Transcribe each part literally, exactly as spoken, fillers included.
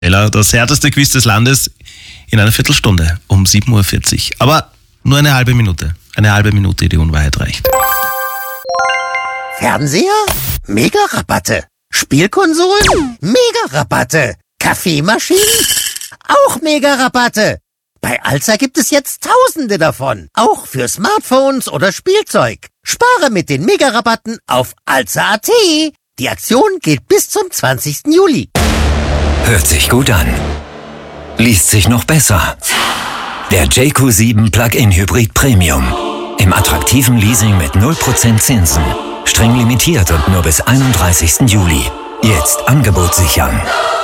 Das härteste Quiz des Landes in einer Viertelstunde um sieben Uhr vierzig. Aber nur eine halbe Minute. Eine halbe Minute, die Unwahrheit reicht. Fernseher? Mega-Rabatte. Spielkonsolen? Mega-Rabatte. Kaffeemaschinen? Auch Mega-Rabatte. Bei Alza gibt es jetzt Tausende davon. Auch für Smartphones oder Spielzeug. Spare mit den Mega-Rabatten auf alza punkt at. Die Aktion geht bis zum zwanzigsten Juli. Hört sich gut an. Liest sich noch besser. Der J Q sieben Plug-in Hybrid Premium. Im attraktiven Leasing mit null Prozent Zinsen. Streng limitiert und nur bis einunddreißigsten Juli. Jetzt Angebot sichern.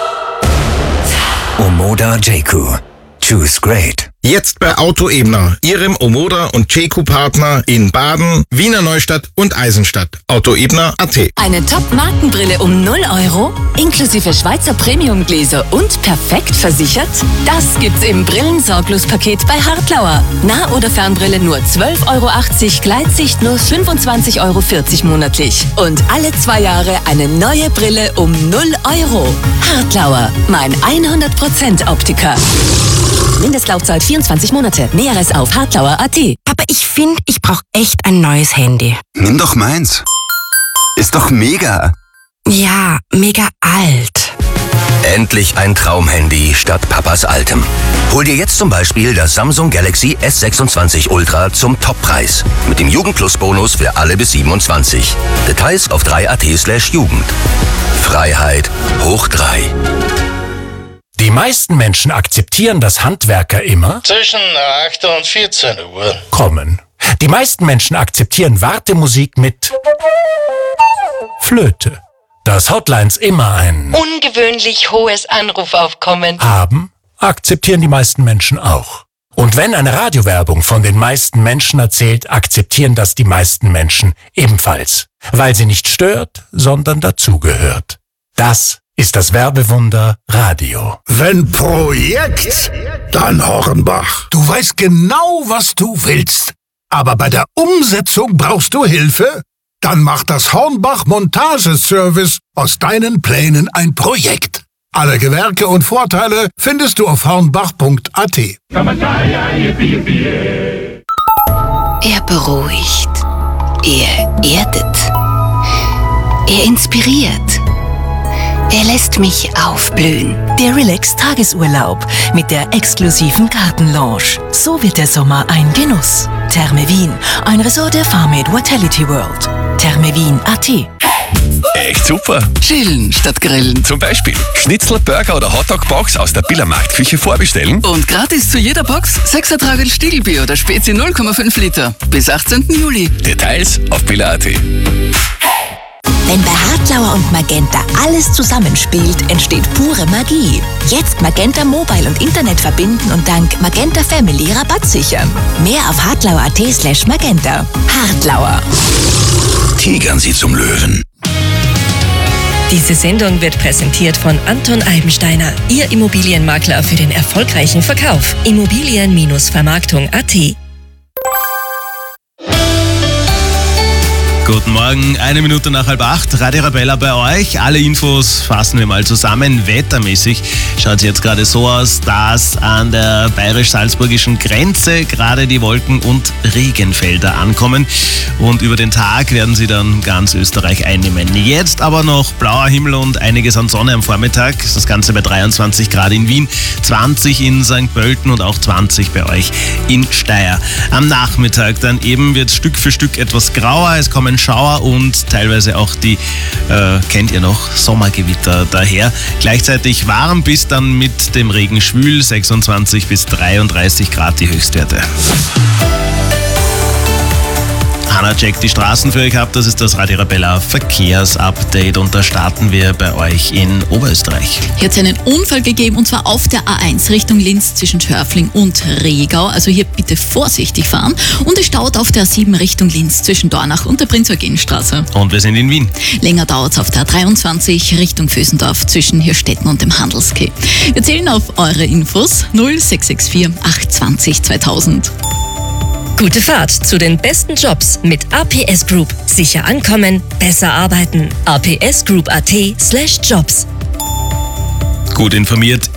Omoda J Q. Choose great. Jetzt bei Auto Ebner, Ihrem Omoda und J Q-Partner in Baden, Wiener Neustadt und Eisenstadt. Autoebner punkt at. Eine Top-Markenbrille um null Euro, inklusive Schweizer Premiumgläser und perfekt versichert? Das gibt's im Brillensorglos-Paket bei Hartlauer. Nah- oder Fernbrille nur zwölf Euro achtzig, Gleitsicht nur fünfundzwanzig Euro vierzig monatlich. Und alle zwei Jahre eine neue Brille um null Euro. Hartlauer, mein hundert Prozent Optiker. Mindestlaufzeit vierundzwanzig Monate. Näheres auf hartlauer punkt at. Aber ich finde, ich brauche echt ein neues Handy. Nimm doch meins. Ist doch mega. Ja, mega alt. Endlich ein Traumhandy statt Papas altem. Hol dir jetzt zum Beispiel das Samsung Galaxy S sechsundzwanzig Ultra zum Toppreis. Mit dem Jugend-Plus-Bonus für alle bis siebenundzwanzig. Details auf drei punkt at slash Jugend. Freiheit hoch drei. Die meisten Menschen akzeptieren, dass Handwerker immer zwischen acht und vierzehn Uhr kommen. Die meisten Menschen akzeptieren Wartemusik mit Flöte. Dass Hotlines immer ein ungewöhnlich hohes Anrufaufkommen haben, akzeptieren die meisten Menschen auch. Und wenn eine Radiowerbung von den meisten Menschen erzählt, akzeptieren das die meisten Menschen ebenfalls. Weil sie nicht stört, sondern dazugehört. Das ist das Werbewunder Radio. Wenn Projekt, dann Hornbach. Du weißt genau, was du willst. Aber bei der Umsetzung brauchst du Hilfe? Dann macht das Hornbach Montageservice aus deinen Plänen ein Projekt. Alle Gewerke und Vorteile findest du auf hornbach punkt at. Er beruhigt. Er erdet. Er inspiriert. Er lässt mich aufblühen. Der Relax-Tagesurlaub mit der exklusiven Gartenlounge. So wird der Sommer ein Genuss. Therme Wien, ein Resort der Farmade Vitality World. therme wien punkt at. Echt super. Chillen statt grillen. Zum Beispiel Schnitzel, Burger oder Hotdog-Box aus der Billermarktküche vorbestellen. Und gratis zu jeder Box sechs Trageln Stiegelbier oder Spezi null Komma fünf Liter. Bis achtzehnten Juli. Details auf biller punkt at. Wenn bei Hartlauer und Magenta alles zusammenspielt, entsteht pure Magie. Jetzt Magenta Mobile und Internet verbinden und dank Magenta Family Rabatt sichern. Mehr auf hartlauer punkt at slash magenta. Hartlauer. Tigern Sie zum Löwen. Diese Sendung wird präsentiert von Anton Eibensteiner, Ihr Immobilienmakler für den erfolgreichen Verkauf. Immobilien-Vermarktung punkt at. Guten Morgen, eine Minute nach halb acht, Radio Arabella bei euch. Alle Infos fassen wir mal zusammen. Wettermäßig schaut es jetzt gerade so aus, dass an der bayerisch-salzburgischen Grenze gerade die Wolken- und Regenfelder ankommen. Und über den Tag werden sie dann ganz Österreich einnehmen. Jetzt aber noch blauer Himmel und einiges an Sonne am Vormittag. Das Ganze bei dreiundzwanzig Grad in Wien, zwanzig in Sankt Pölten und auch zwanzig bei euch in Steyr. Am Nachmittag dann eben wird Stück für Stück etwas grauer. Es kommen Schauer und teilweise auch die, äh, kennt ihr noch, Sommergewitter daher. Gleichzeitig warm bis dann mit dem Regen schwül, sechsundzwanzig bis dreiunddreißig Grad die Höchstwerte. Hanna checkt die Straßen für euch ab. Das ist das Radio Arabella Verkehrsupdate und da starten wir bei euch in Oberösterreich. Hier hat es einen Unfall gegeben und zwar auf der A eins Richtung Linz zwischen Schörfling und Regau. Also hier bitte vorsichtig fahren. Und es staut auf der A sieben Richtung Linz zwischen Dornach und der Prinz-Eugen-Straße. Und wir sind in Wien. Länger dauert es auf der A dreiundzwanzig Richtung Vösendorf zwischen Hirstetten und dem Handelskeh. Wir zählen auf eure Infos null sechs sechs vier acht zwanzig zweitausend. Gute Fahrt zu den besten Jobs mit A P S Group. Sicher ankommen, besser arbeiten. a p s group punkt at slash jobs. Gut informiert